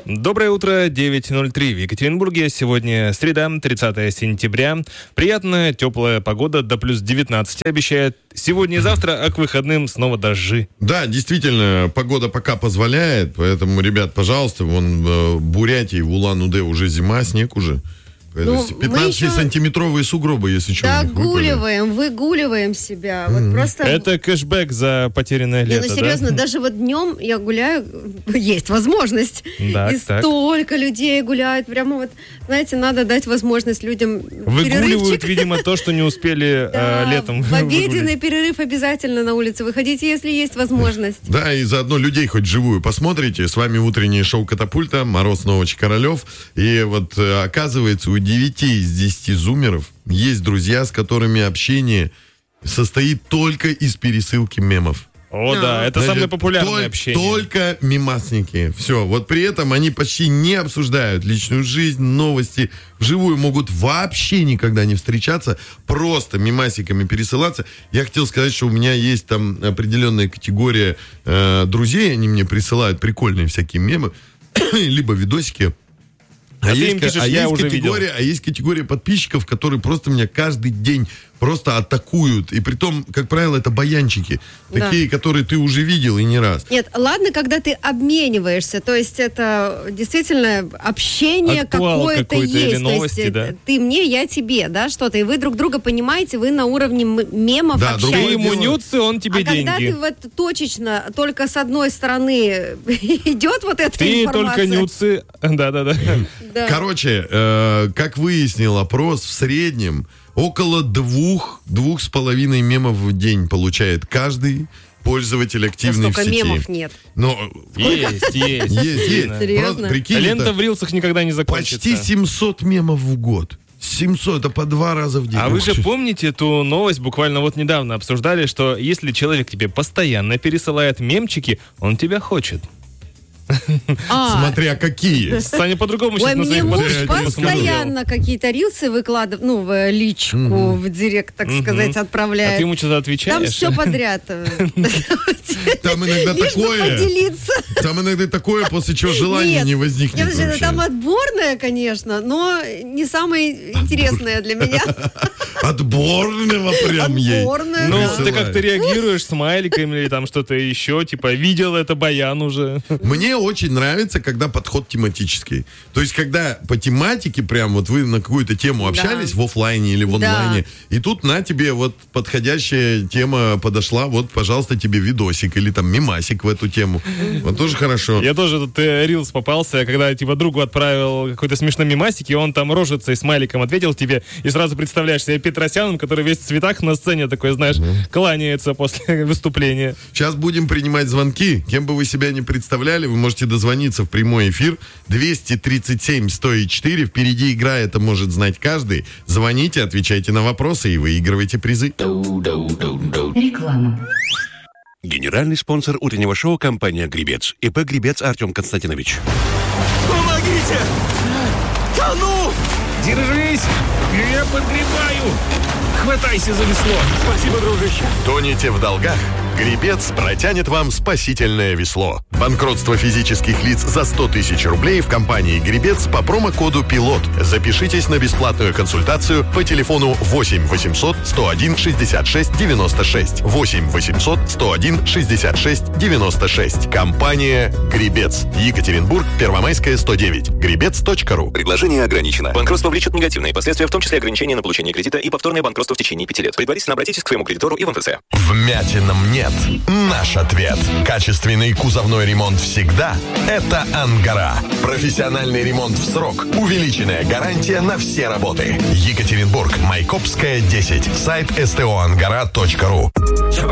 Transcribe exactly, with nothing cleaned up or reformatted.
Доброе утро, девять ноль три в Екатеринбурге. Сегодня среда, тридцатое сентября. Приятная, теплая погода, до плюс девятнадцать обещает. Сегодня и завтра, а к выходным снова дожди. Да, действительно, погода пока позволяет, поэтому, ребят, пожалуйста, вон в Бурятии, в Улан-Удэ уже зима, снег уже. Ну, пятнадцатисантиметровые сугробы, если что. Догуливаем, выгуливаем себя. Mm-hmm. Вот просто... Это кэшбэк за потерянное лето, Не, ну серьезно, да? даже вот днем я гуляю, есть возможность. Так, и так. столько людей гуляют. Прямо вот, знаете, надо дать возможность людям Выгуливают, видимо, то, что не успели да, э, летом в обеденный перерыв обязательно на улицу выходите, если есть возможность. Да, и заодно людей хоть живую посмотрите. С вами утреннее шоу «Катапульта», Мороз, Новыч, Королев. И вот оказывается, у девяти из десяти зумеров есть друзья, с которыми общение состоит только из пересылки мемов. О, да, это Значит, самое популярное толь- общение. Только мемасники. Все. Вот при этом они почти не обсуждают личную жизнь, новости. Вживую могут вообще никогда не встречаться. Просто мемасиками пересылаться. Я хотел сказать, что у меня есть там определенная категория э, друзей. Они мне присылают прикольные всякие мемы. Либо видосики. А, А ты есть, им пишешь, а, я есть уже категория, видел. а есть категория подписчиков, которые просто меня каждый день просто атакуют. И притом, как правило, это баянчики. Да. Такие, которые ты уже видел и не раз. Нет, ладно, когда ты обмениваешься, то есть это действительно общение Актуал какое-то какой-то есть. или новости, то есть да. ты мне, я тебе, да, что-то. И вы друг друга понимаете, вы на уровне м- мемов Да, Ты общаетесь. ему нюцы, он тебе А когда деньги. ты вот точечно только с одной стороны идет вот эта Ты информация. только нюцы. Да-да-да. Да. Короче, э, как выяснил опрос, в среднем около двух, двух с половиной мемов в день получает каждый пользователь активный в Столько сети. мемов нет. Но Есть, есть. есть, есть. Серьезно? Просто прикинь, Лента это в рилсах никогда не закончится. почти семьсот мемов в год. семьсот, это по два раза в день. А вы же помните эту новость, буквально вот недавно обсуждали, что если человек тебе постоянно пересылает мемчики, он тебя хочет. А, Смотря какие. Саня по-другому ой, сейчас на мне своих муж подписчиков посмотрел. постоянно какие-то рилсы выкладывает, ну, в личку, Мгм. в директ, так Мгм. сказать, А отправляет. ты ему что-то Там отвечаешь? все подряд. Там иногда Лишь бы такое. поделиться. Там иногда такое, после чего желания Нет. не возникнет Нет, подожди, вообще. там отборное, конечно, но не самое интересное для меня. Отборного прям ей. Отборное, Ну, да. ты как-то реагируешь смайликами или там что-то еще, типа, видел это Баян уже. Мне очень нравится, когда подход тематический. То есть, когда по тематике прям вот вы на какую-то тему общались Да. в офлайне или в онлайне, и тут на тебе вот подходящая тема подошла, вот, пожалуйста, тебе видосик или там мемасик в эту тему. Вот тоже хорошо. Я тоже тут э, рилс попался, когда типа другу отправил какой-то смешной мемасик, и он там рожицей смайликом ответил тебе, и сразу представляешь себе Петросяном, который весь в цветах на сцене такой, знаешь, кланяется после выступления. Сейчас будем принимать звонки. Кем бы вы себя не представляли, вы можете дозвониться в прямой эфир. двести тридцать семь сто четыре. Впереди игра, это может знать каждый. Звоните, отвечайте на вопросы и выигрывайте призы. Реклама. Генеральный спонсор утреннего шоу — компания «Гребец». ИП «Гребец» Артем Константинович. Помогите! Тону! Держись! Я подгребаю! Хватайся за весло! Спасибо, дружище! Тонете в долгах? Гребец протянет вам спасительное весло. Банкротство физических лиц за сто тысяч рублей в компании «Гребец» по промокоду «Пилот». Запишитесь на бесплатную консультацию по телефону восемь восемьсот сто один шестьдесят шесть девяносто шесть. восемь восемьсот сто один шестьдесят шесть девяносто шесть. Компания «Гребец». Екатеринбург, Первомайская, сто девять. гребец точка ру. Предложение ограничено. Банкротство влечет негативные последствия, в том числе ограничение на получение кредита и повторное банкротство в течение пяти лет. Предварительно обратитесь к своему кредитору и в эн эф цэ. Вмятинам нет. Наш ответ. Качественный кузовной ремонт всегда – это Ангара. Профессиональный ремонт в срок. Увеличенная гарантия на все работы. Екатеринбург, Майкопская, десять. Сайт эс тэ о ангара точка ру.